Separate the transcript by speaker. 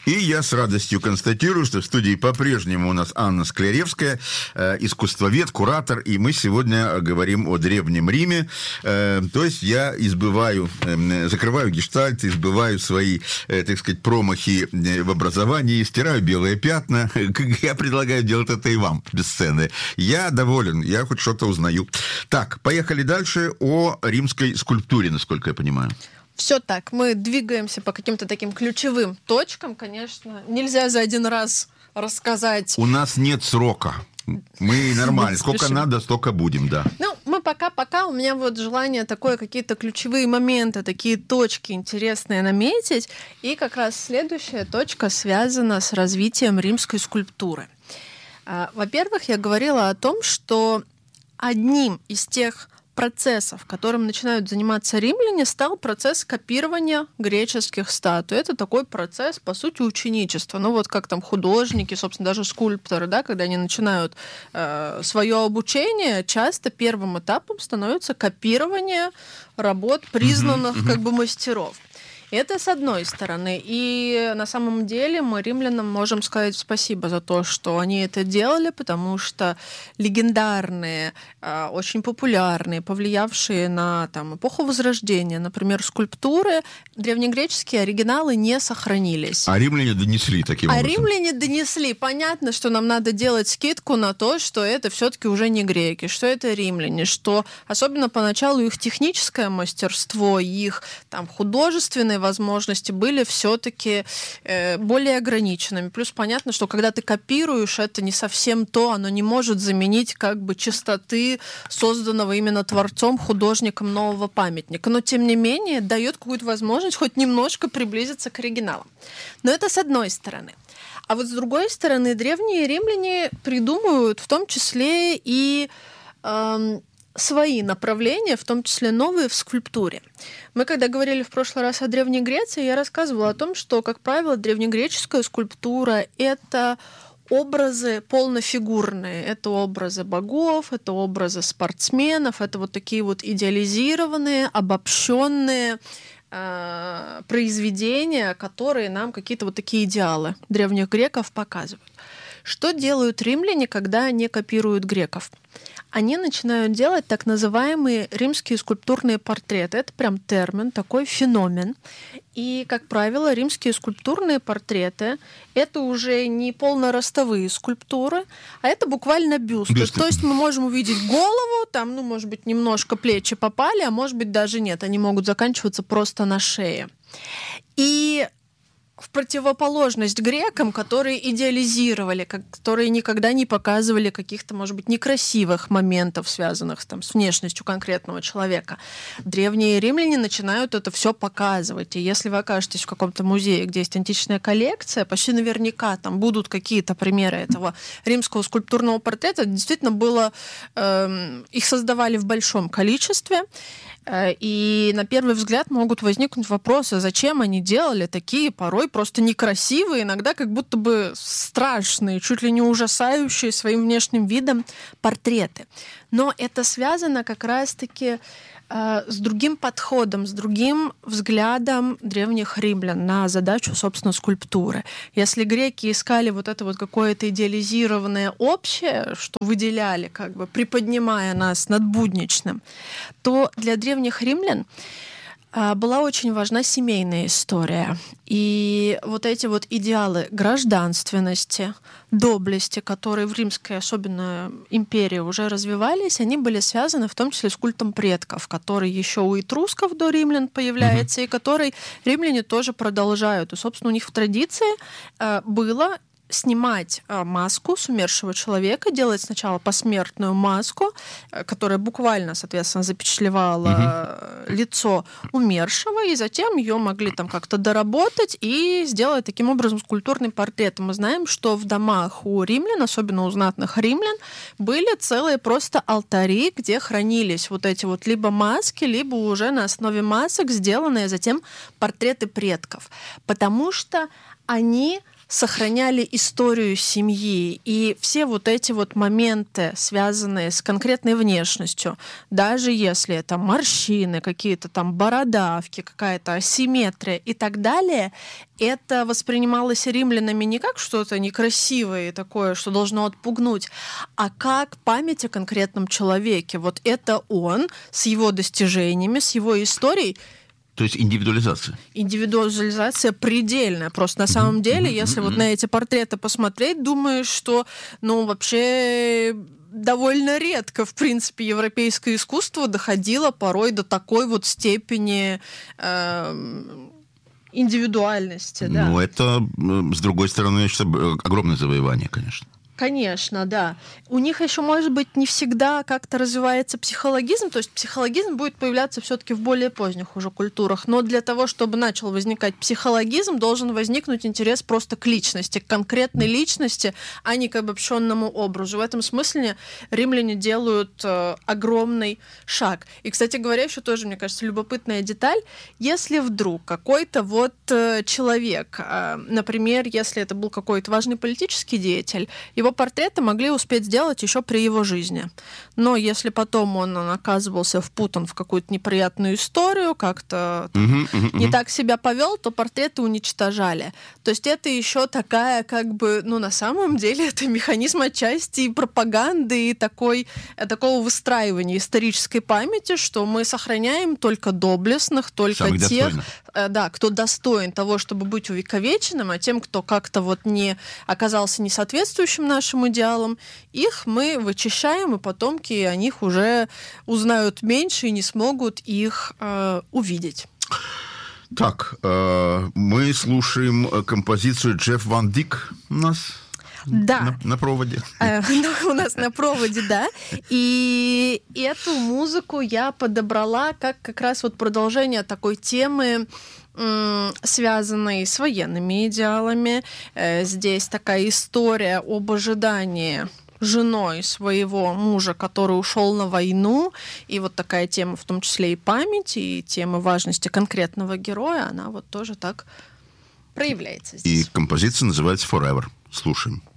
Speaker 1: И я с радостью констатирую, что в студии по-прежнему у нас Анна Скляревская, искусствовед, куратор, и мы сегодня говорим о Древнем Риме. То есть я закрываю гештальт, избываю свои, так сказать, промахи в образовании, стираю белые пятна. Я предлагаю делать это и вам, без сцены. Я доволен, я хоть что-то узнаю. Так, поехали дальше о римской скульптуре, насколько я понимаю.
Speaker 2: Все так, мы двигаемся по каким-то таким ключевым точкам, конечно. Нельзя за один раз рассказать.
Speaker 1: У нас нет срока. Мы нормально. Сколько надо, столько будем, да.
Speaker 2: Ну, мы пока. У меня вот желание такое, какие-то ключевые моменты, такие точки интересные наметить. И как раз следующая точка связана с развитием римской скульптуры. Во-первых, я говорила о том, что одним из тех процессов, которым начинают заниматься римляне, стал процесс копирования греческих статуй. Это такой процесс, по сути, ученичества. Ну вот как там художники, собственно, даже скульпторы, да, когда они начинают свое обучение, часто первым этапом становится копирование работ признанных как бы мастеров. Это с одной стороны. И на самом деле мы римлянам можем сказать спасибо за то, что они это делали, потому что легендарные, очень популярные, повлиявшие на эпоху Возрождения, например, скульптуры, древнегреческие оригиналы не сохранились.
Speaker 1: А римляне донесли таким образом?
Speaker 2: Римляне донесли. Понятно, что нам надо делать скидку на то, что это все-таки уже не греки, что это римляне, что особенно поначалу их техническое мастерство, их художественные возможности были все-таки более ограниченными. Плюс понятно, что когда ты копируешь, это не совсем то, оно не может заменить чистоты, созданного именно творцом, художником нового памятника. Но, тем не менее, дает какую-то возможность хоть немножко приблизиться к оригиналам. Но это с одной стороны. А вот с другой стороны, древние римляне придумывают в том числе и свои направления, в том числе новые в скульптуре. Мы когда говорили в прошлый раз о Древней Греции, я рассказывала о том, что, как правило, древнегреческая скульптура — это образы полнофигурные. Это образы богов, это образы спортсменов, это вот такие вот идеализированные, обобщенные произведения, которые нам какие-то вот такие идеалы древних греков показывают. Что делают римляне, когда они копируют греков? Они начинают делать так называемые римские скульптурные портреты. Это прям термин, такой феномен. И, как правило, римские скульптурные портреты — это уже не полноростовые скульптуры, а это буквально бюсты. То есть мы можем увидеть голову, может быть, немножко плечи попали, а может быть, даже нет. Они могут заканчиваться просто на шее. И в противоположность грекам, которые идеализировали, которые никогда не показывали каких-то, может быть, некрасивых моментов, связанных с внешностью конкретного человека. Древние римляне начинают это все показывать. И если вы окажетесь в каком-то музее, где есть античная коллекция, почти наверняка там будут какие-то примеры этого римского скульптурного портрета. Действительно было... их создавали в большом количестве. И на первый взгляд могут возникнуть вопросы, зачем они делали такие порой просто некрасивые, иногда как будто бы страшные, чуть ли не ужасающие своим внешним видом портреты. Но это связано как раз-таки с другим подходом, с другим взглядом древних римлян на задачу, собственно, скульптуры. Если греки искали вот это вот какое-то идеализированное общее, что выделяли, приподнимая нас над будничным, то для древних римлян была очень важна семейная история. И вот эти вот идеалы гражданственности, доблести, которые в римской, особенно империи, уже развивались, они были связаны в том числе с культом предков, который еще у этрусков до римлян появляется, и который римляне тоже продолжают. И, собственно, у них в традиции было снимать маску с умершего человека, делать сначала посмертную маску, которая буквально, соответственно, запечатлевала лицо умершего, и затем ее могли как-то доработать и сделать таким образом скульптурный портрет. Мы знаем, что в домах у римлян, особенно у знатных римлян, были целые просто алтари, где хранились вот эти вот либо маски, либо уже на основе масок сделанные затем портреты предков. Потому что они сохраняли историю семьи, и все вот эти вот моменты, связанные с конкретной внешностью, даже если это морщины, какие-то там бородавки, какая-то асимметрия и так далее, это воспринималось римлянами не как что-то некрасивое и такое, что должно отпугнуть, а как память о конкретном человеке. Вот это он с его достижениями, с его историей.
Speaker 1: То есть индивидуализация?
Speaker 2: Индивидуализация предельная. Просто на самом деле, если вот на эти портреты посмотреть, думаешь, что, вообще довольно редко, в принципе, европейское искусство доходило порой до такой вот степени индивидуальности. Да.
Speaker 1: Это, с другой стороны, я считаю, огромное завоевание, конечно.
Speaker 2: Конечно, да. У них еще, может быть, не всегда как-то развивается психологизм, то есть психологизм будет появляться все-таки в более поздних уже культурах, но для того, чтобы начал возникать психологизм, должен возникнуть интерес просто к личности, к конкретной личности, а не к обобщенному образу. В этом смысле римляне делают огромный шаг. И, кстати говоря, еще тоже, мне кажется, любопытная деталь, если вдруг какой-то вот человек, например, если это был какой-то важный политический деятель, его портреты могли успеть сделать еще при его жизни. Но если потом он оказывался впутан в какую-то неприятную историю, как-то не так себя повел, то портреты уничтожали. То есть это еще такая, на самом деле, это механизм отчасти пропаганды и такого выстраивания исторической памяти, что мы сохраняем только доблестных, только
Speaker 1: самых
Speaker 2: тех,
Speaker 1: достойных.
Speaker 2: Кто достоин того, чтобы быть увековеченным, а тем, кто как-то вот не оказался несоответствующим нашим идеалам, их мы вычищаем, и потомки о них уже узнают меньше и не смогут их увидеть.
Speaker 1: Так, мы слушаем композицию Джефф Ван Дик у нас.
Speaker 2: Да.
Speaker 1: На проводе.
Speaker 2: У нас на проводе, да. И эту музыку я подобрала как раз вот продолжение такой темы, связанной с военными идеалами. Здесь такая история об ожидании женой своего мужа, который ушел на войну, и вот такая тема, в том числе и памяти, и тема важности конкретного героя, она вот тоже так проявляется здесь.
Speaker 1: И композиция называется «Forever». Слушаем.